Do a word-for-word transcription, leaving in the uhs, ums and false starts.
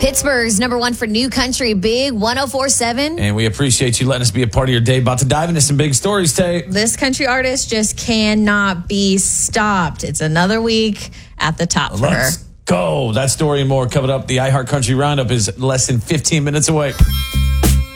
Pittsburgh's number one for new country, Big one oh four point seven. And we appreciate you letting us be a part of your day. About to dive into some big stories, Tay. This country artist just cannot be stopped. It's another week at the top for Let's her. go. That story and more coming up. The iHeart Country Roundup is less than fifteen minutes away.